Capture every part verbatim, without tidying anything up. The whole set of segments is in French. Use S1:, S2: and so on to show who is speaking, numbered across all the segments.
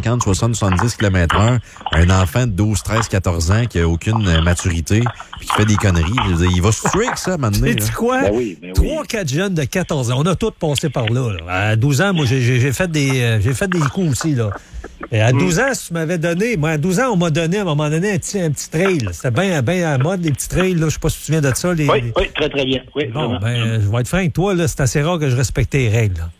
S1: cinquante, soixante, soixante-dix kilomètres heure, un enfant de douze, treize, quatorze ans qui a aucune euh, maturité puis qui fait des conneries, je veux dire, il va se tuer avec ça, maintenant.
S2: Tu sais quoi?
S3: Ben oui, ben
S2: Trois, quatre jeunes de quatorze ans, on a tous passé par là. là. À douze ans, moi, j'ai, j'ai, j'ai, fait des, euh, j'ai fait des coups aussi, là. Et à douze ans, si tu m'avais donné, moi, à douze ans, on m'a donné, à un moment donné, un petit, un petit trail. C'était bien, bien à la mode, les petits trails, là. Je sais pas si tu te souviens de ça. Les,
S3: Oui,
S2: les...
S3: oui, très, très bien. Oui,
S2: bon,
S3: vraiment.
S2: ben, je vais être franc avec toi, là. C'est assez rare que je respecte les règles, là.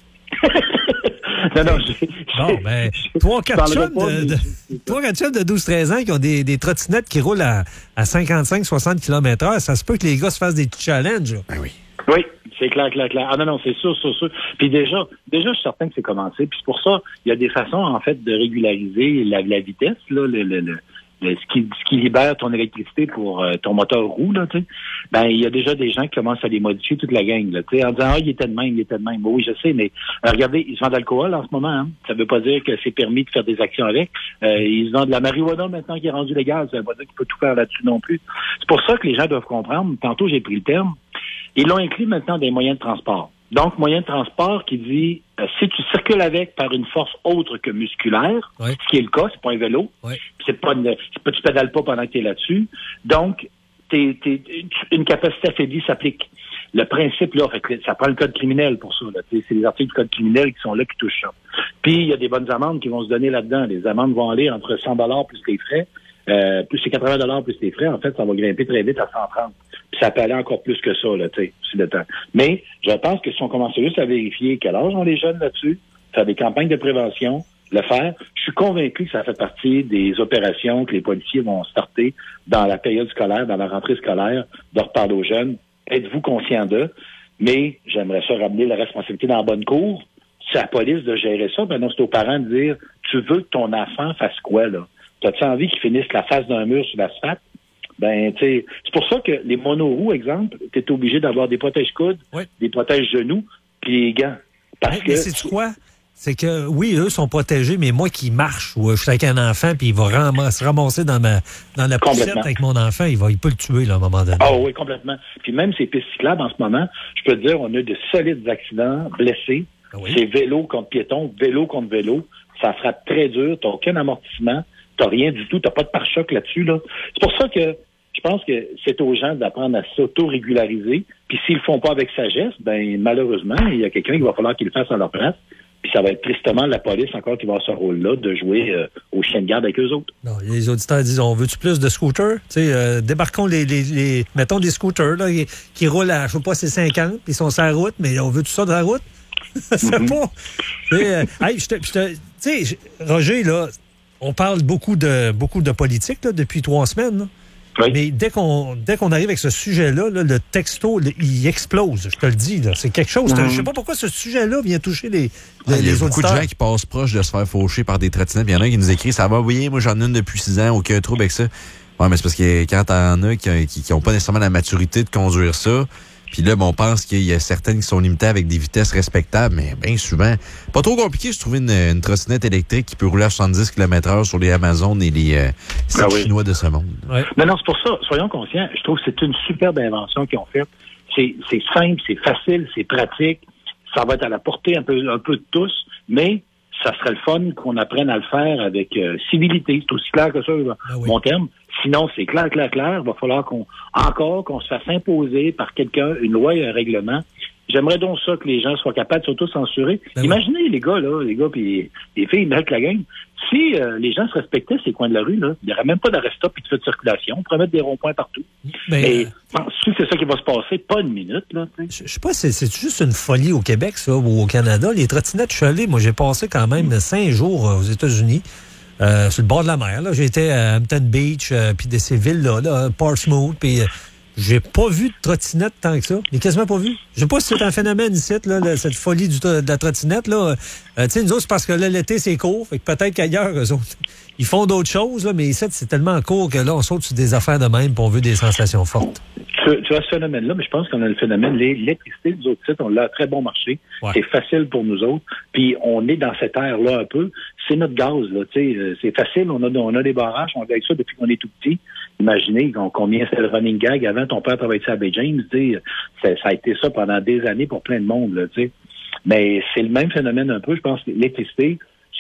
S3: non, non, j'ai,
S2: Bon, ben, trois, quatre
S3: je
S2: jeunes
S3: parlerai
S2: de,
S3: pas,
S2: de,
S3: mais-
S2: trois, quatre jeunes de douze, treize ans qui ont des, des trottinettes qui roulent à, à cinquante-cinq, soixante kilomètres heure. Ça se peut que les gars se fassent des petits challenges, là.
S1: Ben oui.
S3: Oui, c'est clair, clair, clair. Ah non, non, c'est sûr, sûr, sûr. Puis déjà, déjà, je suis certain que c'est commencé. Puis c'est pour ça, il y a des façons, en fait, de régulariser la, la vitesse, là, le, le, le, le- ce, qui, ce qui libère ton électricité pour euh, ton moteur roue, là, tu sais. Ben, il y a déjà des gens qui commencent à les modifier, toute la gang, là, tu sais, en disant, ah, il était de même, il était de même. Bon, oui, je sais, mais euh, regardez, ils se vendent de l'alcool en ce moment, hein. Ça veut pas dire que c'est permis de faire des actions avec. Euh, ils se vendent de la marijuana maintenant qui est rendue légale. Ça veut pas dire qu'il peut tout faire là-dessus non plus. C'est pour ça que les gens doivent comprendre. Tantôt, j'ai pris le terme. Ils l'ont inclus maintenant des moyens de transport. Donc, moyen de transport qui dit, euh, si tu circules avec par une force autre que musculaire,
S2: Oui.
S3: ce qui est le cas, c'est pas un vélo,
S2: Oui.
S3: c'est pas une, c'est pas, tu pédales pas pendant que tu es là-dessus. Donc, t'es, t'es, une capacité affaiblie s'applique. Le principe, là, fait que ça prend le code criminel pour ça. Là. C'est les articles du code criminel qui sont là qui touchent ça. Puis, il y a des bonnes amendes qui vont se donner là-dedans. Les amendes vont aller entre cent dollars plus les frais, euh, plus c'est quatre-vingts dollars plus les frais. En fait, ça va grimper très vite à cent trente. Puis ça peut aller encore plus que ça, là, tu sais, c'est le temps. Mais je pense que si on commence juste à vérifier quel âge ont les jeunes là-dessus, faire des campagnes de prévention, le faire, je suis convaincu que ça fait partie des opérations que les policiers vont starter dans la période scolaire, dans la rentrée scolaire, de reparler aux jeunes. Êtes-vous conscients d'eux? Mais j'aimerais ça ramener la responsabilité dans la bonne cour. C'est à la police de gérer ça. Ben non, c'est aux parents de dire, tu veux que ton enfant fasse quoi, là? T'as-tu envie qu'il finisse la face d'un mur sur l'asphalte? Ben, tu sais, c'est pour ça que les monoroues, exemple, tu es obligé d'avoir des protège-coudes,
S2: Oui.
S3: des protège-genoux, puis les gants. Parce
S2: Mais,
S3: que
S2: mais sais-tu quoi? C'est que, oui, eux sont protégés, mais moi qui marche, ou je suis avec un enfant, puis il va ram- se ramasser dans, ma, dans la poussette
S3: Complètement.
S2: avec mon enfant, il, va, il peut le tuer, là, à un moment donné.
S3: Ah oui, complètement. Puis même ces pistes cyclables, en ce moment, je peux te dire, on a de solides accidents, blessés.
S2: Ah oui?
S3: C'est vélo contre piéton, vélo contre vélo. Ça frappe très dur. T'as aucun amortissement. T'as rien du tout. T'as pas de pare-choc là-dessus, là. C'est pour ça que je pense que c'est aux gens d'apprendre à s'auto-régulariser. Puis s'ils le font pas avec sagesse, ben malheureusement, il y a quelqu'un qui va falloir qu'il le fasse à leur place. Puis ça va être tristement la police encore qui va avoir ce rôle-là de jouer euh, au chien de garde avec eux autres.
S2: Non, les auditeurs disent, on veut-tu plus de scooters? Tu sais, euh, débarquons les, les, les, mettons des scooters, là, qui, qui roulent à, je sais pas, c'est cinquante, puis ils sont sur la route, mais on veut tout ça de la route? C'est
S3: Mm-hmm.
S2: pas. Euh, hey, je te, je te, tu sais, Roger, là, on parle beaucoup de, beaucoup de politique, là, depuis trois semaines, là.
S3: Oui.
S2: Mais dès qu'on dès qu'on arrive avec ce sujet-là, là, le texto, le- il explose, je te le dis. Là. C'est quelque chose.
S3: Mm-hmm.
S2: Je sais pas pourquoi ce sujet-là vient toucher les,
S1: Ah,
S2: les,
S1: il y a
S2: les
S1: beaucoup de
S2: auditeurs.
S1: gens qui passent proche de se faire faucher par des trottinettes. Il y en a qui nous écrivent, ça va, oui, moi j'en ai une depuis six ans, aucun trouble avec ça. Ouais, mais c'est parce que quand t'en as qui, qui, qui ont pas nécessairement la maturité de conduire ça, puis là, ben, on pense qu'il y a certaines qui sont limitées avec des vitesses respectables, mais bien souvent, pas trop compliqué de se trouver une, une trottinette électrique qui peut rouler à soixante-dix kilomètres heure sur les Amazones et les euh, sites
S3: Ah oui.
S1: chinois de ce monde.
S2: Ouais.
S3: Non, non, c'est pour ça. Soyons conscients. Je trouve que c'est une superbe invention qu'ils ont faite. C'est, c'est simple, c'est facile, c'est pratique. Ça va être à la portée un peu, un peu de tous, mais ça serait le fun qu'on apprenne à le faire avec euh, civilité. C'est aussi clair que ça, là,
S2: Ah oui.
S3: mon terme. Sinon, c'est clair, clair, clair. Il va falloir qu'on, encore, qu'on se fasse imposer par quelqu'un une loi et un règlement. J'aimerais donc ça que les gens soient capables de s'auto-censurer.
S2: Ben
S3: Imaginez les gars, là, les gars puis les filles, ils mettent la gang. Si euh, les gens se respectaient ces coins de la rue, là, il n'y aurait même pas d'arrêt-stop et de feu de circulation. On pourrait mettre des ronds-points partout.
S2: Mais,
S3: Et
S2: euh,
S3: penses-tu que c'est ça qui va se passer? Pas une minute, là. tu sais.
S2: je je sais pas, c'est, c'est juste une folie au Québec, ça, ou au Canada. Les trottinettes chalées, moi, j'ai passé quand même cinq jours euh, aux États-Unis, euh, sur le bord de la mer. Là. J'étais à Hampton Beach, euh, puis de ces villes-là, là, Portsmouth, puis euh, j'ai pas vu de trottinette tant que ça. J'ai quasiment pas vu. Je sais pas si c'est un phénomène ici, là, là, cette folie du, de la trottinette. Là. Euh, tu sais, nous autres, c'est parce que là, l'été, c'est court. Fait que peut-être qu'ailleurs, eux autres, ils font d'autres choses, là, mais ici, c'est tellement court que là, on saute sur des affaires de même puis on veut des sensations fortes.
S3: Tu, tu as ce phénomène-là, mais je pense qu'on a le phénomène, l'électricité, nous autres sites, on l'a à très bon marché.
S2: Ouais.
S3: C'est facile pour nous autres. Puis on est dans cette ère-là un peu. C'est notre gaz, là. Tu sais, euh, c'est facile. On a, on a des barrages. On fait avec ça depuis qu'on est tout petit. Imaginez qu'on- combien c'est le running gag. Avant, ton père travaillait à Bay James. Tu sais, ça, ça a été ça pendant des années pour plein de monde, là, tu sais. Mais c'est le même phénomène un peu. Je pense que l'électricité,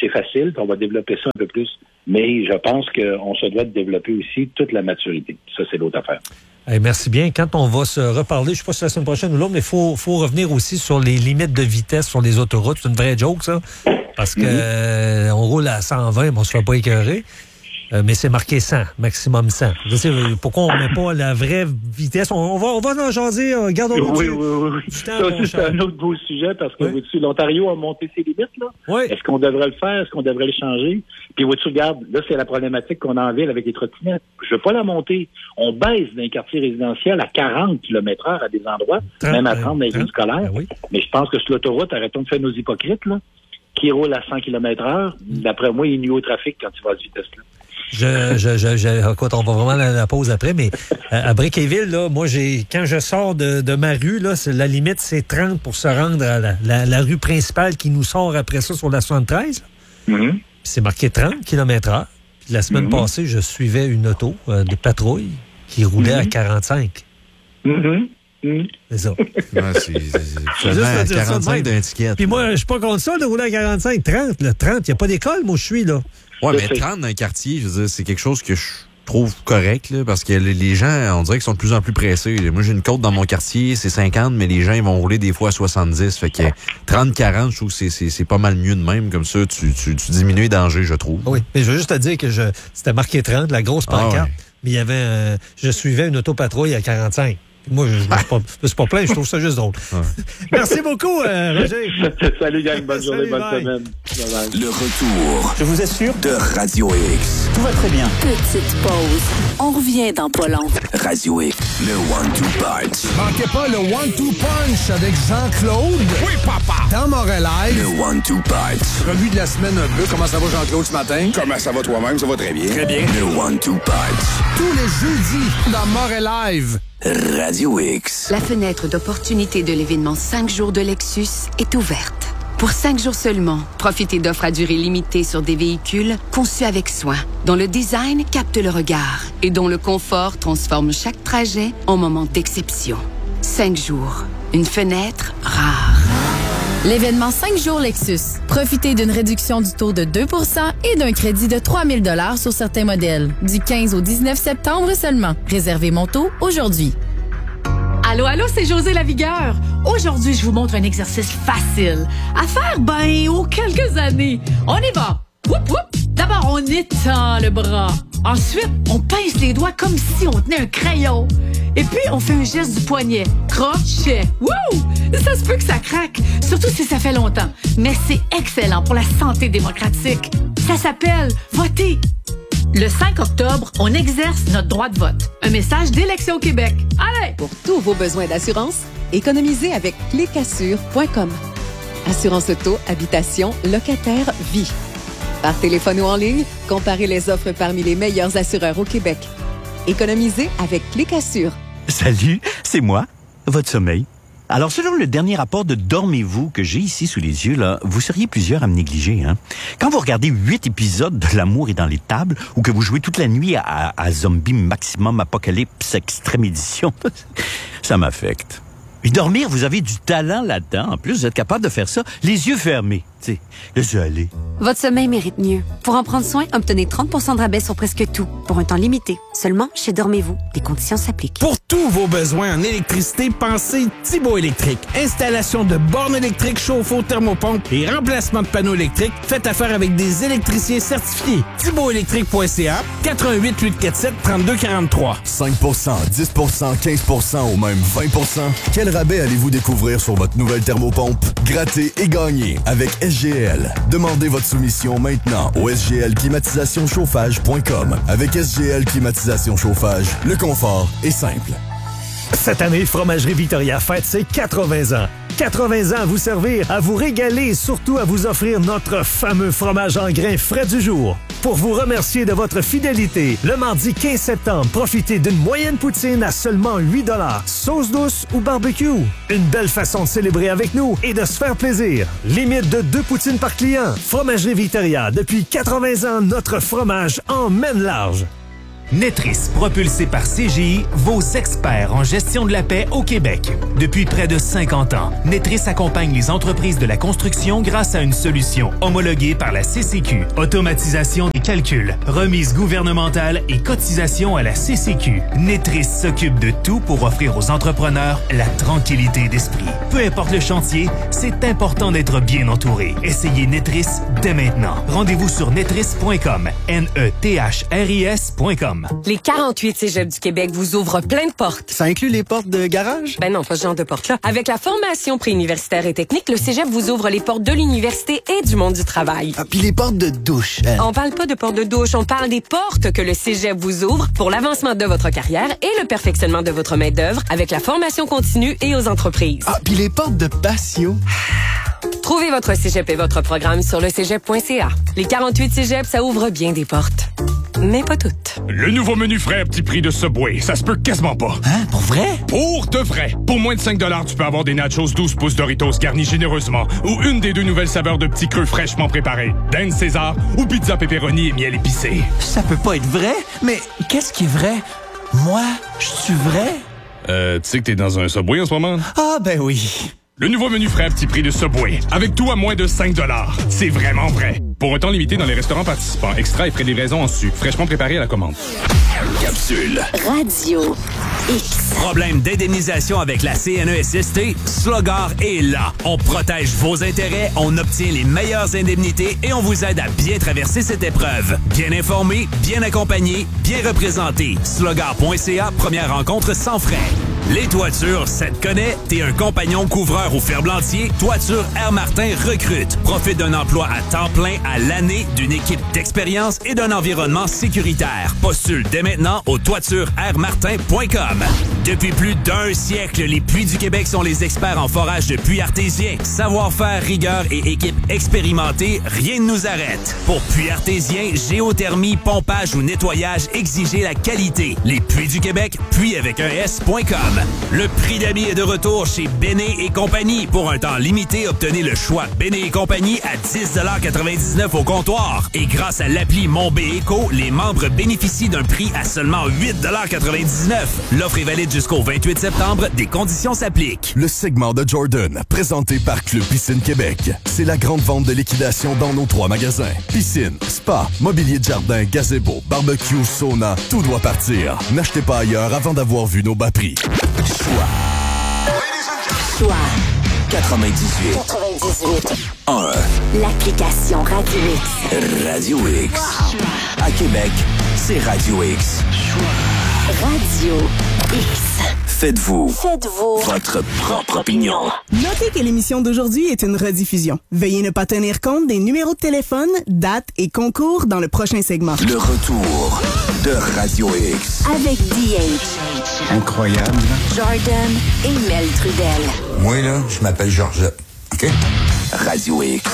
S3: c'est facile, puis on va développer ça un peu plus. Mais je pense qu'on se doit de développer aussi toute la maturité. Ça, c'est l'autre affaire.
S2: Hey, merci bien. Quand on va se reparler, je ne sais pas si c'est la semaine prochaine ou l'autre, mais il faut, faut revenir aussi sur les limites de vitesse sur les autoroutes. C'est une vraie joke, ça. Parce que mm-hmm. euh, on roule à cent vingt, mais on ne se fait pas écœurer. Euh, mais c'est marqué cent, maximum cent. Je sais, pourquoi on ne met pas la vraie vitesse? On, on va, on va en jaser. Euh, gardons le
S3: Oui, oui, oui. oui. Ça aussi, c'est un autre beau sujet parce que oui. l'Ontario a monté ses limites. Là.
S2: Oui.
S3: Est-ce qu'on devrait le faire? Est-ce qu'on devrait le changer? Puis, vois-tu, regarde, là, c'est la problématique qu'on a en ville avec les trottinettes. Je veux pas la monter. On baisse dans les quartiers résidentiels à quarante kilomètres heure à des endroits, trente, même à trente dans les zones scolaires. Ben oui. Mais je pense que sur l'autoroute, arrêtons de faire nos hypocrites, là, qui roulent à cent kilomètres heure. D'après moi, il nuit au trafic quand tu vas à cette vitesse-là.
S2: Je, je, je, je, écoute, on va vraiment à la pause après, mais à Briqueville, là, moi, j'ai, quand je sors de, de ma rue, là, c'est, la limite, c'est trente pour se rendre à la, la, la rue principale qui nous sort après ça sur la soixante-treize.
S3: Mm-hmm.
S2: C'est marqué trente kilomètres heure. Puis la semaine mm-hmm. passée, je suivais une auto euh, de patrouille qui roulait mm-hmm. à quarante-cinq.
S3: Mm-hmm.
S2: Mmh. C'est ça.
S1: Ouais, c'est, c'est, c'est juste quarante-cinq d'un ticket.
S2: Puis moi, je suis pas contre ça de rouler à quarante-cinq. trente, là, trente, il n'y a pas d'école, moi, je suis là.
S1: Ouais, mais trente dans un quartier, je veux dire, c'est quelque chose que je trouve correct, là, parce que les gens, on dirait qu'ils sont de plus en plus pressés. Moi, j'ai une côte dans mon quartier, c'est cinquante, mais les gens, ils vont rouler des fois à soixante-dix. Fait que trente quarante, je trouve que c'est, c'est, c'est pas mal mieux de même. Comme ça, tu, tu, tu diminues les dangers, je trouve. Oui, mais je veux juste te dire que je, c'était marqué trente, la grosse pancarte. Ah ouais. Mais il y avait, euh, je suivais une autopatrouille à quarante-cinq. Moi, je ne suis pas, pas plein, je trouve ça juste drôle. Ouais. Merci beaucoup, euh, Roger.
S3: Salut, gang. Bonne journée, bonne
S2: bye.
S3: semaine. Bye bye.
S4: Le retour,
S5: je vous assure,
S4: de Radio X.
S5: Tout va très bien.
S6: Petite pause. On revient dans pas long.
S4: Radio X, le one-two punch.
S7: Manquez pas le one-two punch avec Jean-Claude.
S4: Oui, papa.
S7: Dans Montréal.
S4: Le one-two punch.
S7: Revue de la semaine un peu. Comment ça va, Jean-Claude, ce matin?
S4: Comment ça va toi-même? Ça va très bien.
S7: Très bien.
S4: Le one-two punch.
S7: Tous les jeudis dans Montréal.
S4: Radio X.
S6: La fenêtre d'opportunité de l'événement cinq jours de Lexus est ouverte. Pour cinq jours seulement, profitez d'offres à durée limitée sur des véhicules conçus avec soin, dont le design capte le regard et dont le confort transforme chaque trajet en moment d'exception. Cinq jours. Une fenêtre rare.
S8: L'événement cinq jours Lexus. Profitez d'une réduction du taux de deux pour cent et d'un crédit de trois mille dollars sur certains modèles. Du quinze au dix-neuf septembre seulement. Réservez mon taux aujourd'hui.
S9: Allô, allô, c'est José Lavigueur. Aujourd'hui, je vous montre un exercice facile à faire, ben, aux quelques années. On y va. Whoop, whoop. D'abord, on étend le bras. Ensuite, on pince les doigts comme si on tenait un crayon. Et puis, on fait un geste du poignet. Crochet. Wouh! Ça se peut que ça craque, surtout si ça fait longtemps. Mais c'est excellent pour la santé démocratique. Ça s'appelle voter. Le cinq octobre, on exerce notre droit de vote. Un message d'Élections Québec. Allez!
S10: Pour tous vos besoins d'assurance, économisez avec clic assure point com. Assurance auto, habitation, locataire, vie. Par téléphone ou en ligne, comparez les offres parmi les meilleurs assureurs au Québec. Économisez avec Clic Assure.
S5: Salut, c'est moi, votre sommeil. Alors, selon le dernier rapport de Dormez-vous que j'ai ici sous les yeux, là, vous seriez plusieurs à me négliger. Hein? Quand vous regardez huit épisodes de L'amour est dans les tables ou que vous jouez toute la nuit à, à, à Zombie Maximum Apocalypse Extrême Édition, ça m'affecte. Et dormir, vous avez du talent là-dedans. En plus, vous êtes capable de faire ça les yeux fermés. Tu sais, laissez aller.
S11: Votre sommeil mérite mieux. Pour en prendre soin, obtenez trente pour cent de rabais sur presque tout, pour un temps limité. Seulement chez Dormez-vous. Des conditions s'appliquent.
S12: Pour tous vos besoins en électricité, pensez Thibaut Électrique. Installation de bornes électriques, chauffe-eau, thermopompe et remplacement de panneaux électriques. Faites affaire avec des électriciens certifiés. thibaut électrique point c a, quatre un huit, huit quatre sept, trois deux quatre trois.
S13: cinq pour cent, dix pour cent, quinze pour cent ou même vingt pour cent. Quel rabais allez-vous découvrir sur votre nouvelle thermopompe? Grattez et gagnez avec S G L. Demandez votre soumission maintenant au s g l climatisation chauffage point com. Avec S G L Climatisation Chauffage, le confort est simple.
S14: Cette année, Fromagerie Victoria fête ses quatre-vingts ans. quatre-vingts ans à vous servir, à vous régaler et surtout à vous offrir notre fameux fromage en grains frais du jour. Pour vous remercier de votre fidélité, le mardi quinze septembre, profitez d'une moyenne poutine à seulement huit dollars, sauce douce ou barbecue. Une belle façon de célébrer avec nous et de se faire plaisir. Limite de deux poutines par client. Fromagerie Victoria, depuis quatre-vingts ans, notre fromage emmène large.
S15: Netris, propulsé par C G I, vos experts en gestion de la paix au Québec. Depuis près de cinquante ans, Netris accompagne les entreprises de la construction grâce à une solution homologuée par la C C Q. Automatisation des calculs, remise gouvernementale et cotisation à la C C Q. Netris s'occupe de tout pour offrir aux entrepreneurs la tranquillité d'esprit. Peu importe le chantier, c'est important d'être bien entouré. Essayez Netris dès maintenant. Rendez-vous sur netris point com. N E T H R I S point com.
S16: Les quarante-huit cégeps du Québec vous ouvrent plein de portes.
S17: Ça inclut les portes de garage?
S16: Ben non, pas ce genre de portes-là. Avec la formation préuniversitaire et technique, le cégep vous ouvre les portes de l'université et du monde du travail.
S17: Ah, puis les portes de douche. Hein?
S16: On parle pas de portes de douche, on parle des portes que le cégep vous ouvre pour l'avancement de votre carrière et le perfectionnement de votre main-d'œuvre avec la formation continue et aux entreprises.
S17: Ah, puis les portes de patio.
S16: Trouvez votre cégep et votre programme sur le cégep point c a. Les quarante-huit cégeps, ça ouvre bien des portes. Mais pas toutes.
S18: Le nouveau menu frais à petit prix de Subway, ça se peut quasiment pas.
S17: Hein? Pour vrai?
S18: Pour de vrai. Pour moins de cinq dollars, tu peux avoir des nachos douze pouces Doritos garnis généreusement ou une des deux nouvelles saveurs de petits creux fraîchement préparés. Dinde César ou pizza pepperoni et miel épicé.
S17: Ça peut pas être vrai? Mais qu'est-ce qui est vrai? Moi, je suis vrai?
S18: Euh, tu sais que t'es dans un Subway en ce moment?
S17: Ah, ben oui.
S18: Le nouveau menu frais à petit prix de Subway. Avec tout à moins de cinq dollars. C'est vraiment vrai. Pour un temps limité dans les restaurants participants. Extra et frais de livraison en sucre. Fraîchement préparé à la commande.
S4: Capsule.
S19: Radio X.
S20: Problème d'indemnisation avec la C N E S S T? Slogar est là. On protège vos intérêts, on obtient les meilleures indemnités et on vous aide à bien traverser cette épreuve. Bien informé, bien accompagné, bien représenté. Slogar point c a, première rencontre sans frais. Les toitures, ça te connaît? T'es un compagnon couvreur ou ferblantier? Toiture Air Martin recrute. Profite d'un emploi à temps plein à l'année, d'une équipe d'expérience et d'un environnement sécuritaire. Postule dès maintenant au toiture air martin point com. Depuis plus d'un siècle, les Puits du Québec sont les experts en forage de puits artésiens. Savoir-faire, rigueur et équipe expérimentée, rien ne nous arrête. Pour puits artésiens, géothermie, pompage ou nettoyage, exigez la qualité. Les Puits du Québec, puits avec un S point com. Le prix d'amis est de retour chez Béné et compagnie. Pour un temps limité, obtenez le choix Béné et compagnie à dix quatre-vingt-dix-neuf au comptoir. Et grâce à l'appli Mon B Éco, les membres bénéficient d'un prix à seulement huit quatre-vingt-dix-neuf. L'offre est valide jusqu'au vingt-huit septembre. Des conditions s'appliquent.
S13: Le segment de Jordan, présenté par Club Piscine Québec. C'est la grande vente de liquidation dans nos trois magasins. Piscine, spa, mobilier de jardin, gazebo, barbecue, sauna, tout doit partir. N'achetez pas ailleurs avant d'avoir vu nos bas prix.
S4: Choix.
S19: Choix.
S4: quatre-vingt-dix-huit.
S19: quatre-vingt-dix-huit.
S4: un.
S19: L'application Radio X.
S4: Radio X. Wow. À Québec, c'est Radio X.
S19: Radio X.
S4: Faites-vous.
S19: Faites-vous.
S4: Votre propre opinion.
S21: Notez que l'émission d'aujourd'hui est une rediffusion. Veuillez ne pas tenir compte des numéros de téléphone, dates et concours dans le prochain segment.
S4: Le retour de Radio X.
S19: Avec D H.
S4: Incroyable.
S19: Jordan et Mel Trudel.
S4: Moi, là, je m'appelle Georgette. OK? Radio X.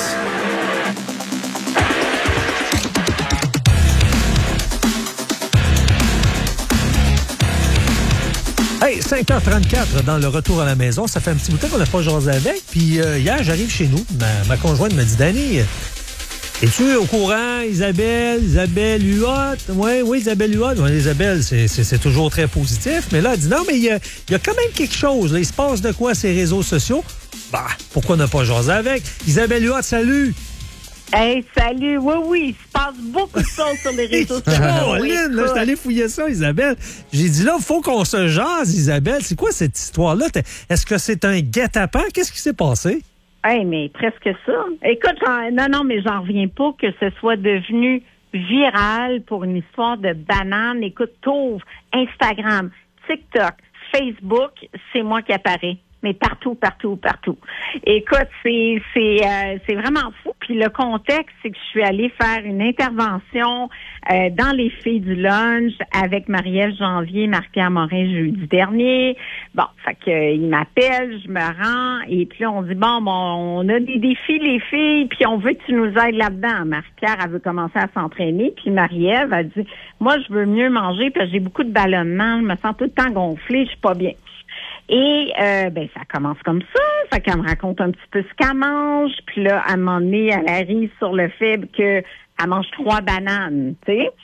S2: Hey, cinq heures trente-quatre dans le retour à la maison. Ça fait un petit bout de temps qu'on n'a pas jasé avec. Puis euh, hier, j'arrive chez nous. Ma, ma conjointe me dit, Danny, es-tu au courant, Isabelle, Isabelle Huot? Oui, oui, Isabelle Huot. Ouais, Isabelle, c'est, c'est, c'est toujours très positif. Mais là, elle dit, non, mais il y a, y a quand même quelque chose. Là. Il se passe de quoi ces réseaux sociaux? Bah, pourquoi ne pas jaser avec? Isabelle Huot, salut!
S22: Hey, salut! Oui, oui, il se passe beaucoup de choses sur les réseaux sociaux.
S2: Oh, Lynn, là, je suis allé fouiller ça, Isabelle. J'ai dit, là, il faut qu'on se jase, Isabelle. C'est quoi cette histoire-là? Est-ce que c'est un guet-apens? Qu'est-ce qui s'est passé?
S22: Hey, mais presque ça. Écoute, non, non, mais j'en reviens pas que ce soit devenu viral pour une histoire de banane. Écoute, t'ouvres Instagram, TikTok, Facebook, c'est moi qui apparais. Mais partout, partout, partout. Écoute, c'est c'est euh, c'est vraiment fou. Puis le contexte, c'est que je suis allée faire une intervention euh, dans les filles du lunch avec Marie-Ève Janvier, Marc-Pierre Morin jeudi dernier. Bon, fait que euh, il m'appelle, je me rends, et puis là, on dit bon, bon, on a des défis les filles, puis on veut que tu nous aides là-dedans. Marc-Pierre, elle veut commencer à s'entraîner, puis Marie-Ève, elle dit moi, je veux mieux manger, parce que j'ai beaucoup de ballonnements, je me sens tout le temps gonflée, je suis pas bien. Et euh, ben ça commence comme ça, fait qu'elle me raconte un petit peu ce qu'elle mange, puis là, à un moment donné, elle arrive sur le fait qu'elle mange trois bananes, tu sais.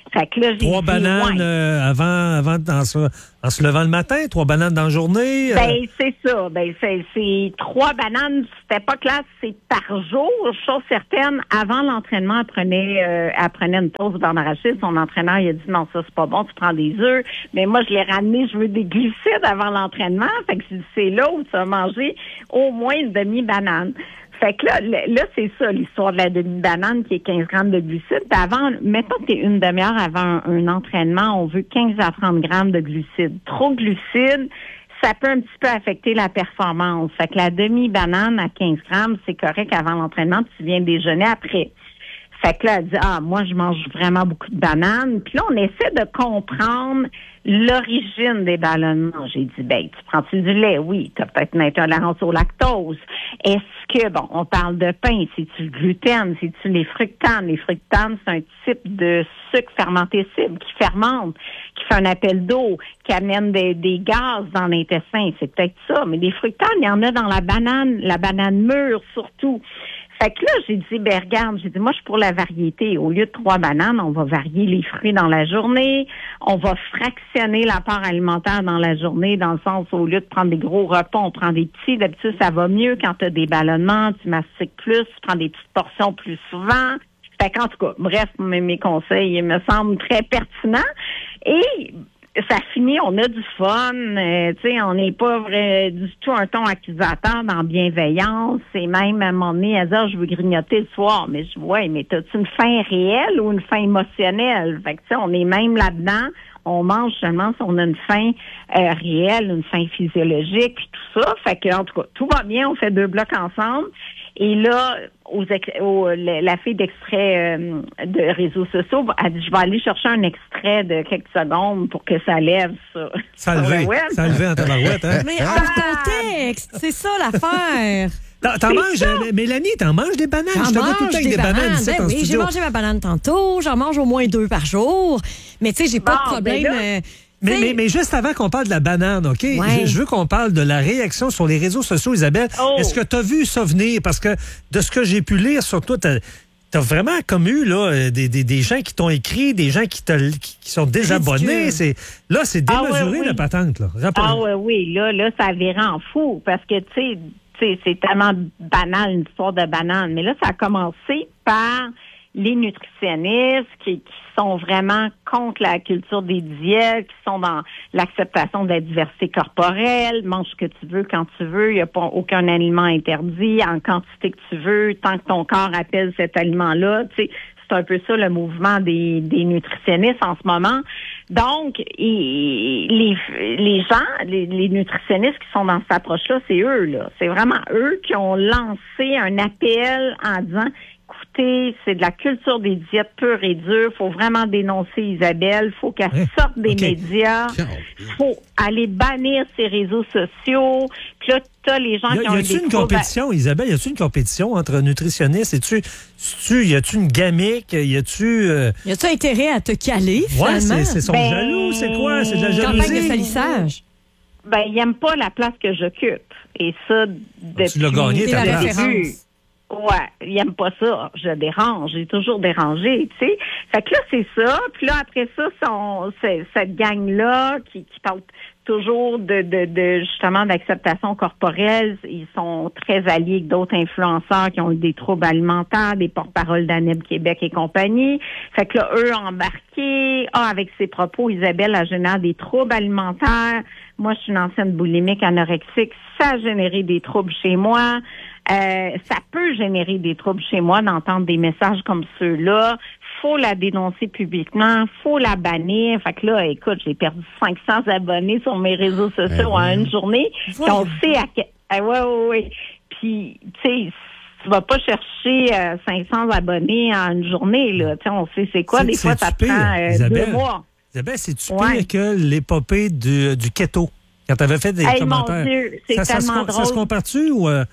S22: Fait que là, j'ai
S2: Trois
S22: dit,
S2: bananes
S22: ouais.
S2: euh, avant, avant en, se, en se levant le matin, trois bananes dans la journée. Euh...
S22: Ben, c'est ça. Ben, c'est, c'est trois bananes, c'était pas classe, c'est par jour. Chose certaine, avant l'entraînement, elle prenait, euh, elle prenait une toast beurre d'arachide. Son entraîneur, il a dit non, ça, c'est pas bon, tu prends des œufs. Mais moi, je l'ai ramené, je veux des glucides avant l'entraînement. Fait que c'est là où tu vas manger au moins une demi-banane. Fait que là, là, c'est ça, l'histoire de la demi-banane qui est quinze grammes de glucides. Puis avant, mettons que t'es une demi-heure avant un, un entraînement, on veut quinze à trente grammes de glucides. Trop de glucides, ça peut un petit peu affecter la performance. Fait que la demi-banane à quinze grammes, c'est correct avant l'entraînement, puis tu viens déjeuner après. Fait que là, elle dit, ah, moi, je mange vraiment beaucoup de bananes. Puis là, on essaie de comprendre l'origine des ballonnements. J'ai dit, ben, tu prends-tu du lait? Oui. Tu as peut-être une intolérance au lactose. Est-ce que, bon, on parle de pain, c'est-tu le gluten? C'est-tu les fructanes? Les fructanes, c'est un type de sucre fermentescible qui fermente, qui fait un appel d'eau, qui amène des, des gaz dans l'intestin. C'est peut-être ça. Mais les fructanes, il y en a dans la banane, la banane mûre surtout. Fait que là, j'ai dit, ben regarde, j'ai dit, moi, je suis pour la variété. Au lieu de trois bananes, on va varier les fruits dans la journée. On va fractionner l'apport alimentaire dans la journée, dans le sens, au lieu de prendre des gros repas, on prend des petits. D'habitude, ça va mieux quand tu as des ballonnements, tu mastiques plus, tu prends des petites portions plus souvent. Fait qu'en tout cas, bref, mes, mes conseils, ils me semblent très pertinents. Et ça finit, on a du fun, euh, tu sais, on n'est pas vrai, du tout un ton accusateur dans bienveillance. Et même à un moment donné, elle dit, ah, je veux grignoter le soir. Mais je vois, ouais, mais t'as-tu une faim réelle ou une faim émotionnelle? Fait que tu sais, on est même là-dedans. On mange seulement si on a une faim euh, réelle, une faim physiologique, puis tout ça. Fait que en tout cas, tout va bien, on fait deux blocs ensemble. Et là, aux, aux, la fille d'extrait euh, de réseaux sociaux a dit, je vais aller chercher un extrait de quelques secondes pour que ça lève ça.
S2: Ça a levé, ça a levé en tabarouette, hein?
S1: Mais hors contexte, c'est ça l'affaire.
S2: T'en, t'en manges, euh, Mélanie, t'en manges des bananes?
S1: J'en
S2: je te vois tout le temps avec des bananes.
S1: bananes.
S2: Ben,
S1: oui, j'ai mangé ma banane tantôt, j'en mange au moins deux par jour. Mais tu sais, j'ai pas
S22: bon,
S1: de problème.
S22: Ben là,
S1: euh,
S2: Mais, mais, mais juste avant qu'on parle de la banane, OK?
S1: Ouais.
S2: Je, je veux qu'on parle de la réaction sur les réseaux sociaux, Isabelle.
S22: Oh.
S2: Est-ce que tu as vu ça venir? Parce que de ce que j'ai pu lire sur toi, t'as, t'as vraiment comme eu là, des, des, des gens qui t'ont écrit, des gens qui, te, qui, qui sont désabonnés. C'est, là, c'est démesuré,
S22: ah, ouais, oui.
S2: la patente. Là.
S22: Ah oui, oui. Là, là, ça virait en fou parce que, tu sais, c'est, c'est tellement banal, une histoire de banane. Mais là, ça a commencé par les nutritionnistes qui, qui sont vraiment contre la culture des diètes, qui sont dans l'acceptation de la diversité corporelle, mange ce que tu veux quand tu veux, il n'y a pas aucun aliment interdit en quantité que tu veux, tant que ton corps appelle cet aliment-là, tu sais. C'est un peu ça le mouvement des, des nutritionnistes en ce moment. Donc, et, les, les gens, les, les nutritionnistes qui sont dans cette approche-là, c'est eux, là. C'est vraiment eux qui ont lancé un appel en disant, écoutez, c'est de la culture des diètes pure et dure. Faut vraiment dénoncer Isabelle. Faut qu'elle
S2: hein?
S22: sorte des
S2: okay.
S22: médias. Faut aller bannir ses réseaux sociaux. Puis là, t'as les gens
S2: y a,
S22: qui ont
S2: y
S22: eu
S2: a-tu
S22: des
S2: une
S22: troubles...
S2: compétition, Isabelle? Y a-tu une compétition entre nutritionnistes? Es-tu, tu, y a-tu une gamique? Y a-tu... Euh...
S1: Y a-tu intérêt à te caler,
S2: ouais,
S1: finalement?
S2: c'est, c'est son
S22: ben...
S2: jaloux, c'est quoi? C'est de la jalousie?
S1: Campagne de salissage.
S22: Ben, ils n'aiment pas la place que j'occupe. Et ça, depuis...
S2: Tu l'as gagné, ta
S22: le
S2: place.
S22: début. Ouais, ils n'aiment pas ça. Je dérange. J'ai toujours dérangé, tu sais. Fait que là, c'est ça. Puis là, après ça, son, c'est, cette gang-là qui, qui parle toujours de, de, de justement d'acceptation corporelle, ils sont très alliés avec d'autres influenceurs qui ont eu des troubles alimentaires, des porte-paroles d'Aneb Québec et compagnie. Fait que là, eux embarqués, ah, avec ses propos, Isabelle a généré des troubles alimentaires. Moi, je suis une ancienne boulimique anorexique. Ça a généré des troubles chez moi. Euh, ça peut générer des troubles chez moi d'entendre des messages comme ceux-là. Faut la dénoncer publiquement, faut la bannir. Fait que là, écoute, j'ai perdu cinq cents abonnés sur mes réseaux sociaux en une journée. Puis on sait à quel... Ah, ouais, ouais, ouais. Puis, tu sais, tu vas pas chercher euh, cinq cents abonnés en une journée, là. Tu sais, on sait c'est quoi.
S2: C'est,
S22: des fois, ça
S2: pire,
S22: prend euh,
S2: Isabelle,
S22: deux mois.
S2: Isabelle, c'est-tu
S22: ouais.
S2: pire que l'épopée du, du keto? Quand tu avais fait des
S22: hey,
S2: commentaires.
S22: Mon Dieu, c'est
S2: ça,
S22: tellement
S2: ça se,
S22: drôle.
S2: Ça se compare-tu ou... Euh...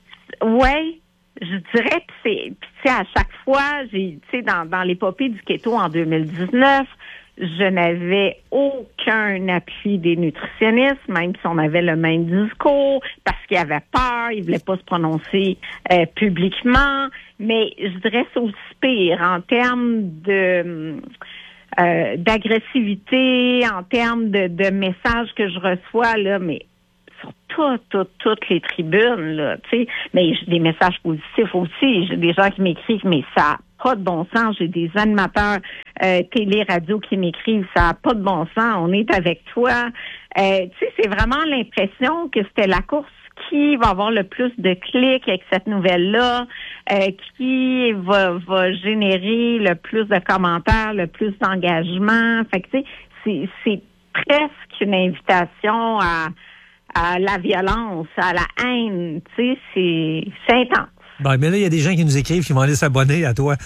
S22: Oui, je dirais que c'est... Puis, tu sais, à chaque fois, j'ai, tu sais, dans, dans l'épopée du keto en deux mille dix-neuf, je n'avais aucun appui des nutritionnistes, même si on avait le même discours, parce qu'ils avaient peur, ils voulaient pas se prononcer euh, publiquement. Mais je dirais c'est aussi pire en termes de... euh, d'agressivité, en termes de, de messages que je reçois, là, mais sur toutes, toutes, toutes les tribunes, là, tu sais. Mais j'ai des messages positifs aussi. J'ai des gens qui m'écrivent, mais ça n'a pas de bon sens. J'ai des animateurs euh, télé, radio qui m'écrivent, ça n'a pas de bon sens. On est avec toi. Euh, tu sais, c'est vraiment l'impression que c'était la course. Qui va avoir le plus de clics avec cette nouvelle-là? Euh, qui va, va générer le plus de commentaires, le plus d'engagement? Fait que, tu sais, c'est, c'est presque une invitation à, à la violence, à la haine. Tu sais, c'est, c'est intense.
S2: Ben, mais là, il y a des gens qui nous écrivent qui vont aller s'abonner à toi.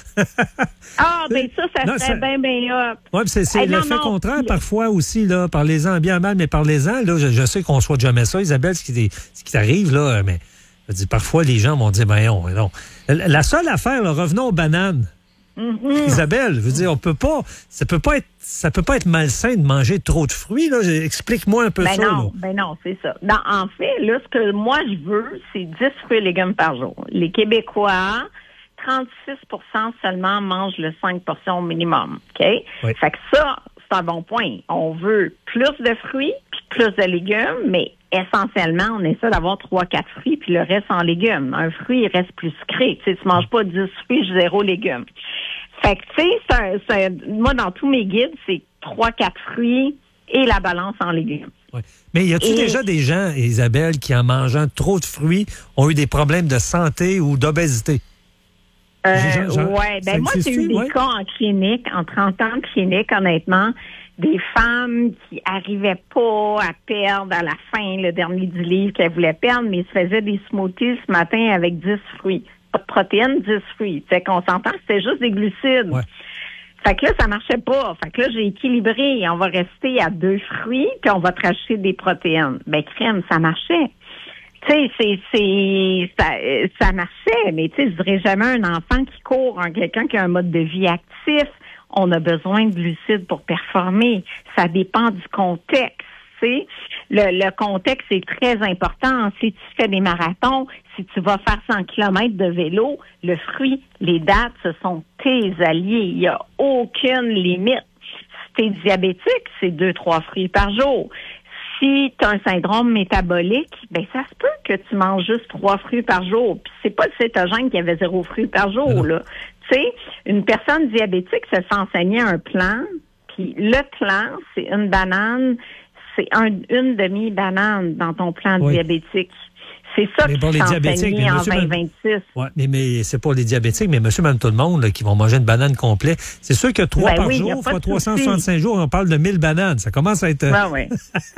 S22: Ah, ben ça, ça
S2: non,
S22: serait bien, bien hop.
S2: Oui, c'est, c'est
S22: hey,
S2: l'effet
S22: non,
S2: contraire
S22: non.
S2: parfois aussi, là. Parlez-en bien mal, mais parlez-en. Là, je, je sais qu'on ne souhaite jamais ça, Isabelle, ce qui, ce qui t'arrive, là, mais je dis, parfois, les gens vont dire, ben non, non. La seule affaire, là, revenons aux bananes. Mm-hmm. Isabelle, je veux dire, on peut pas, ça peut pas être, ça peut pas être malsain de manger trop de fruits, là. Explique-moi un peu
S22: ben
S2: ça,
S22: non,
S2: là.
S22: Ben non, c'est ça. Dans, en fait, là, ce que moi je veux, c'est dix fruits et légumes par jour. Les Québécois, trente-six pour cent seulement mangent le cinq portions au minimum, OK? Oui. Fait que ça, c'est un bon point. On veut plus de fruits puis plus de légumes, mais essentiellement, on essaie d'avoir trois quatre fruits puis le reste en légumes. Un fruit, il reste plus sucré. Tu sais, tu manges pas dix fruits, zéro légumes. Fait que, tu sais, c'est un, c'est un, moi, dans tous mes guides, c'est trois quatre fruits et la balance en légumes.
S2: Oui. Mais y a-t-il et... déjà des gens, Isabelle, qui en mangeant trop de fruits ont eu des problèmes de santé ou d'obésité?
S22: Euh, oui, ben moi, j'ai eu des ouais? cas en clinique, en trente ans de clinique, honnêtement, des femmes qui arrivaient pas à perdre à la fin le dernier du livre qu'elles voulaient perdre, mais se faisaient des smoothies ce matin avec dix fruits. Pas de protéines, dix fruits. Fait qu'on s'entend que c'était juste des glucides. Ouais. Fait que là, ça marchait pas. Fait que là, j'ai équilibré. On va rester à deux fruits, puis on va te rajouter des protéines. Ben, crème, ça marchait. Tu sais, c'est, c'est, ça, ça marchait, mais tu sais, je dirais jamais un enfant qui court, un, quelqu'un qui a un mode de vie actif. On a besoin de glucides pour performer. Ça dépend du contexte. Tu sais, le, le contexte est très important. Si tu fais des marathons, si tu vas faire cent kilomètres de vélo, le fruit, les dattes, ce sont tes alliés. Il n'y a aucune limite. Si tu es diabétique, c'est deux, trois fruits par jour. Si tu as un syndrome métabolique, ben ça se peut que tu manges juste trois fruits par jour. Puis c'est pas le cétogène qui avait zéro fruit par jour, là. Tu sais, une personne diabétique se fait enseigner un plan, puis le plan, c'est une banane, c'est un, une demi-banane dans ton plan oui. diabétique. C'est ça qui s'est enseigné en vingt vingt-six.
S2: Oui, mais, mais c'est pas les diabétiques, mais monsieur, même tout le monde là, qui vont manger une banane complète. C'est sûr que trois ben par oui, jour, fois trois cent soixante-cinq jours, on parle de mille bananes. Ça commence à être...
S22: Ben oui.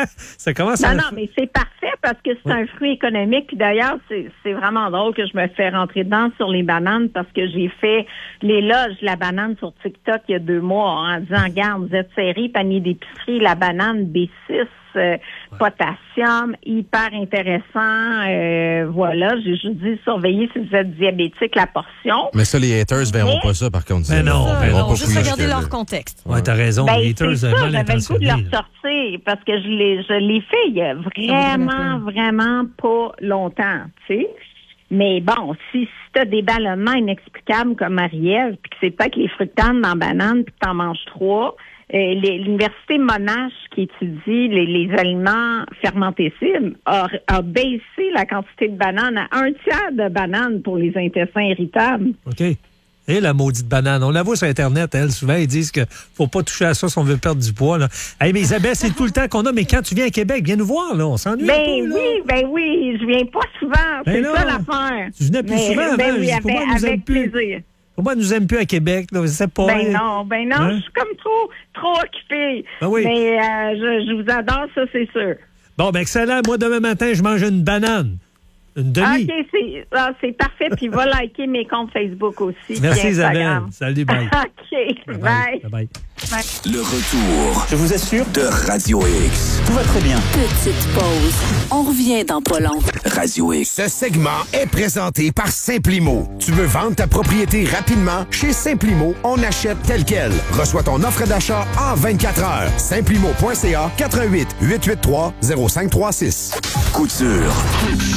S2: ça commence
S22: non,
S2: à...
S22: Non, non, mais c'est parfait parce que c'est oui. un fruit économique. Puis d'ailleurs, c'est, c'est vraiment drôle que je me fais rentrer dedans sur les bananes parce que j'ai fait l'éloge de la banane sur TikTok il y a deux mois en disant, regarde, vous êtes serré, panier d'épicerie, la banane B six, Euh, ouais. potassium, hyper intéressant. Euh, voilà, j'ai juste dit surveiller si vous êtes diabétique la portion.
S3: Mais ça, les haters ne verront mais... pas ça, par contre.
S2: Mais non,
S1: ils vont juste regarder leur que... contexte.
S2: Ouais, t'as raison,
S22: ben,
S2: les haters
S22: c'est ça, j'avais le goût de leur sortir parce que je l'ai, je l'ai fait il y a vraiment, vraiment pas longtemps, tu sais. Mais bon, si, si tu as des ballonnements inexplicables comme Marie-Ève, puis que c'est pas que les fructanes dans la banane, puis que tu en manges trois, Euh, l'Université Monash qui étudie les, les aliments fermentescibles a, a baissé la quantité de bananes à un tiers de bananes pour les intestins irritables.
S2: OK. Et la maudite banane. On la voit sur Internet, elle. Souvent, ils disent qu'il ne faut pas toucher à ça si on veut perdre du poids. Là. Hey, mais Isabelle, c'est tout le temps qu'on a. Mais quand tu viens à Québec, viens nous voir. Là. On s'ennuie
S22: ben
S2: un peu. Là.
S22: Oui, ben oui. Je viens pas souvent. Ben c'est non. ça l'affaire.
S2: Tu venais plus mais, souvent.
S22: Ben
S2: avant.
S22: oui, avec, avec plaisir.
S2: Pourquoi nous aime plus à Québec? Là? Je sais pas.
S22: Ben non, ben non, hein? Je suis comme trop, trop occupée.
S2: Ben oui.
S22: Mais euh, je, je vous adore, ça, c'est sûr.
S2: Bon, ben excellent. Moi, demain matin, je mange une banane. Une demi.
S22: OK, c'est, ah, c'est parfait. Puis va liker mes comptes Facebook aussi.
S2: Merci, Isabelle. Salut, bye.
S22: OK, bye.
S2: Bye. bye.
S22: bye.
S13: Le retour.
S17: Je vous assure.
S13: De Radio X.
S17: Tout va très bien.
S19: Petite pause. On revient dans pas long.
S13: Radio X.
S7: Ce segment est présenté par Simplimo. Tu veux vendre ta propriété rapidement? Chez Simplimo, on achète tel quel. Reçois ton offre d'achat en vingt-quatre heures. Simplimo point c a quatre un huit, huit huit trois, zéro cinq trois six.
S13: Couture.
S19: Couture.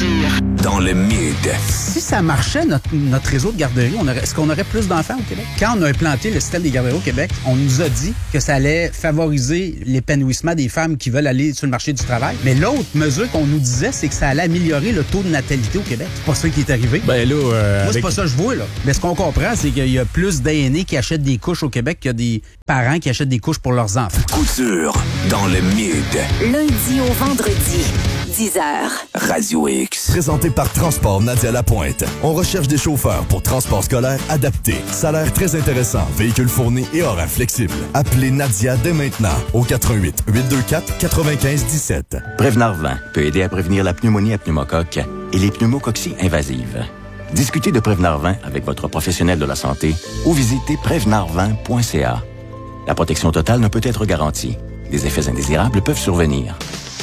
S13: dans le mid.
S6: Si ça marchait, notre, notre réseau de garderies, on aurait, est-ce qu'on aurait plus d'enfants au Québec? Quand on a implanté le système des garderies au Québec, on nous a dit que ça allait favoriser l'épanouissement des femmes qui veulent aller sur le marché du travail. Mais l'autre mesure qu'on nous disait, c'est que ça allait améliorer le taux de natalité au Québec. C'est pas ça qui est arrivé.
S12: Ben là, euh,
S6: Moi, c'est
S12: avec...
S6: pas ça que je vois, là. Mais ce qu'on comprend, c'est qu'il y a plus d'aînés qui achètent des couches au Québec qu'il y a des parents qui achètent des couches pour leurs enfants.
S13: Couture dans le mid.
S19: Lundi au vendredi, dix heures.
S13: Radio X. Présenté par Transport Nadia Lapointe. On recherche des chauffeurs pour transport scolaire adapté. Salaire très intéressant, véhicule fourni et horaire flexible. Appelez Nadia dès maintenant au quatre un huit, huit deux quatre, neuf cinq un sept.
S5: Prévenard vingt peut aider à prévenir la pneumonie à pneumocoque et les pneumococcies invasives. Discutez de Prévenard vingt avec votre professionnel de la santé ou visitez prévenard vingt point c a. La protection totale ne peut être garantie. Des effets indésirables peuvent survenir.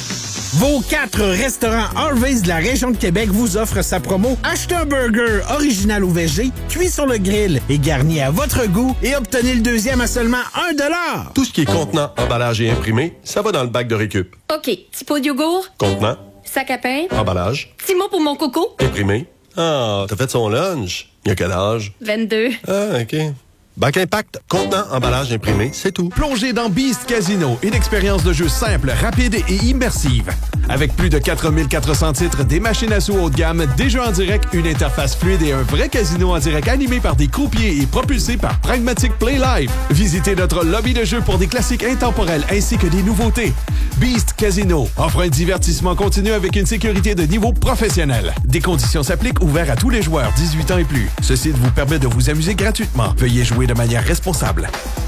S12: Vos quatre restaurants Harvey's de la région de Québec vous offrent sa promo « Achetez un burger original ou végé, cuit sur le grill et garni à votre goût et obtenez le deuxième à seulement un dollar. »
S8: Tout ce qui est contenant, emballage et imprimé, ça va dans le bac de récup.
S23: OK. Petit pot de yogourt.
S8: Contenant,
S23: Sac à pain.
S8: emballage,
S23: Petit mot pour mon coco.
S8: imprimé. Ah, t'as fait son lunch. Il y a quel âge?
S23: vingt-deux.
S8: Ah, OK. Bac Impact, contenant, emballage imprimé, c'est tout.
S24: Plongez dans Beast Casino, une expérience de jeu simple, rapide et immersive. Avec plus de quatre mille quatre cents titres, des machines à sous haut de gamme, des jeux en direct, une interface fluide et un vrai casino en direct animé par des croupiers et propulsé par Pragmatic Play Live. Visitez notre lobby de jeu pour des classiques intemporels ainsi que des nouveautés. Beast Casino offre un divertissement continu avec une sécurité de niveau professionnel. Des conditions s'appliquent, ouverts à tous les joueurs dix-huit ans et plus. Ce site vous permet de vous amuser gratuitement. Veuillez jouer de manière responsable.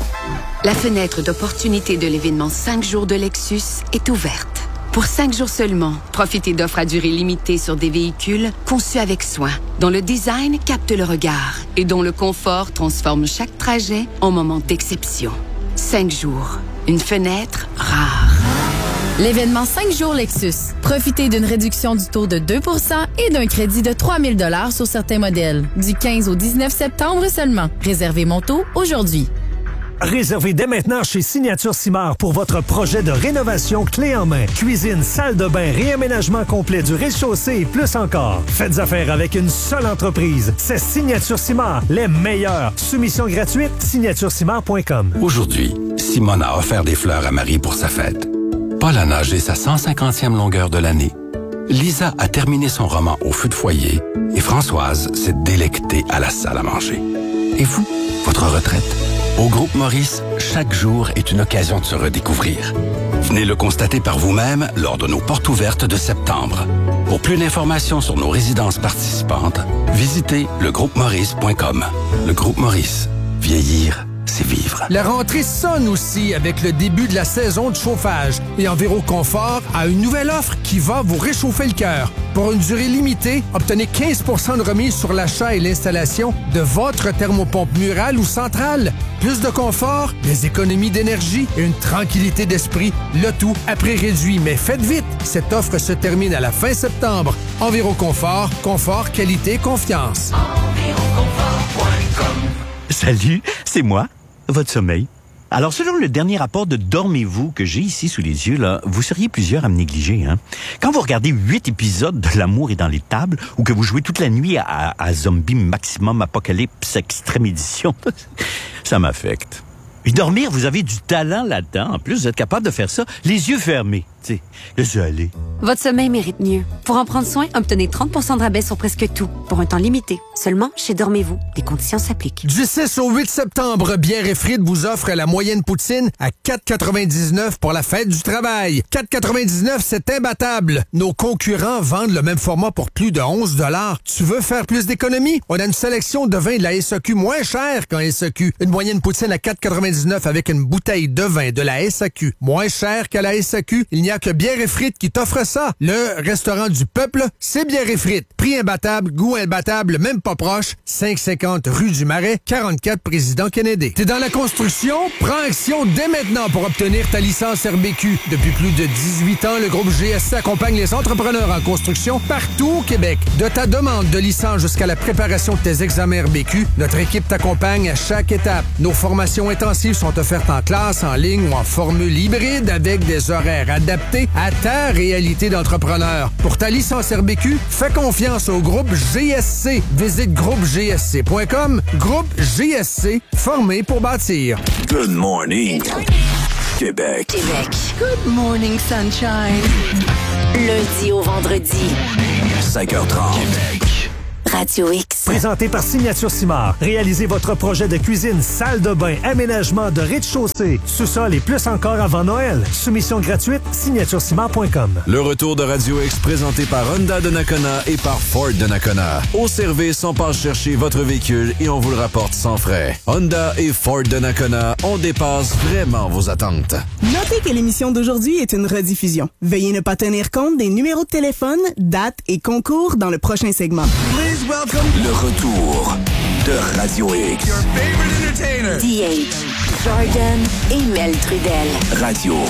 S25: La fenêtre d'opportunité de l'événement cinq jours de Lexus est ouverte. Pour cinq jours seulement, profitez d'offres à durée limitée sur des véhicules conçus avec soin, dont le design capte le regard et dont le confort transforme chaque trajet en moment d'exception. Cinq jours, une fenêtre rare.
S26: L'événement cinq jours Lexus. Profitez d'une réduction du taux de deux pour cent et d'un crédit de trois mille dollars sur certains modèles. Du quinze au dix-neuf septembre seulement. Réservez mon taux aujourd'hui.
S14: Réservez dès maintenant chez Signature Simard pour votre projet de rénovation clé en main. Cuisine, salle de bain, réaménagement complet du rez-de-chaussée et plus encore. Faites affaire avec une seule entreprise. C'est Signature Simard, les meilleurs. Soumission gratuite, signature simard point com.
S27: Aujourd'hui, Simone a offert des fleurs à Marie pour sa fête. Paul a nagé sa cent cinquantième longueur de l'année. Lisa a terminé son roman au feu de foyer et Françoise s'est délectée à la salle à manger. Et vous, votre retraite? Au Groupe Maurice, chaque jour est une occasion de se redécouvrir. Venez le constater par vous-même lors de nos portes ouvertes de septembre. Pour plus d'informations sur nos résidences participantes, visitez le groupe maurice point com. Le Groupe Maurice. Vieillir, c'est vivre.
S28: La rentrée sonne aussi avec le début de la saison de chauffage. Et Enviroconfort a une nouvelle offre qui va vous réchauffer le cœur. Pour une durée limitée, obtenez quinze pour cent de remise sur l'achat et l'installation de votre thermopompe murale ou centrale. Plus de confort, des économies d'énergie et une tranquillité d'esprit. Le tout à prix réduit. Mais faites vite, cette offre se termine à la fin septembre. Enviroconfort, confort, qualité, confiance.
S5: Enviroconfort point com. Salut, c'est moi, votre sommeil. Alors, selon le dernier rapport de Dormez-vous que j'ai ici sous les yeux, là, vous seriez plusieurs à me négliger. Hein? Quand vous regardez huit épisodes de L'amour est dans les tables ou que vous jouez toute la nuit à, à Zombie Maximum Apocalypse Extrême Édition, ça m'affecte. Et dormir, vous avez du talent là-dedans. En plus, vous êtes capable de faire ça les yeux fermés. Tu sais, laissez aller.
S11: Votre sommeil mérite mieux. Pour en prendre soin, obtenez trente pour cent de rabais sur presque tout, pour un temps limité. Seulement chez Dormez-vous. Des conditions s'appliquent.
S28: Du six au huit septembre, Bière et Frites vous offre la moyenne poutine à quatre quatre-vingt-dix-neuf pour la fête du travail. quatre quatre-vingt-dix-neuf, c'est imbattable. Nos concurrents vendent le même format pour plus de onze dollars. Tu veux faire plus d'économies? On a une sélection de vins de la S A Q moins cher qu'en S A Q. Une moyenne poutine à quatre quatre-vingt-dix-neuf avec une bouteille de vin de la S A Q moins cher qu'à la S A Q. Il n'y a que Bière et Frites qui t'offre ça. Le restaurant du peuple, c'est Bière et Frites. Prix imbattable, goût imbattable, même pas proche. cinq cent cinquante rue du Marais, quarante-quatre Président Kennedy. T'es dans la construction? Prends action dès maintenant pour obtenir ta licence R B Q. Depuis plus de dix-huit ans, le groupe G S C accompagne les entrepreneurs en construction partout au Québec. De ta demande de licence jusqu'à la préparation de tes examens R B Q, notre équipe t'accompagne à chaque étape. Nos formations intensives sont offertes en classe, en ligne ou en formule hybride avec des horaires adaptés adapté à ta réalité d'entrepreneur. Pour ta licence R B Q, fais confiance au groupe G S C. Visite groupe G S C point com. Groupe G S C, formé pour bâtir.
S13: Good morning, Québec.
S19: Québec.
S4: Good morning, sunshine.
S19: Lundi au vendredi.
S13: cinq heures trente. Québec.
S19: Radio X.
S14: Présenté par Signature Simard. Réalisez votre projet de cuisine, salle de bain, aménagement de rez-de-chaussée, sous-sol et plus encore avant Noël. Soumission gratuite, signature simard point com.
S3: Le retour de Radio X présenté par Honda de Nakona et par Ford de Nakona. Au service, on passe chercher votre véhicule et on vous le rapporte sans frais. Honda et Ford de Nakona, on dépasse vraiment vos attentes.
S9: Notez que l'émission d'aujourd'hui est une rediffusion. Veuillez ne pas tenir compte des numéros de téléphone, dates et concours dans le prochain segment.
S13: Le retour de Radio X.
S19: D H, Jordan et Mel Trudel.
S13: Radio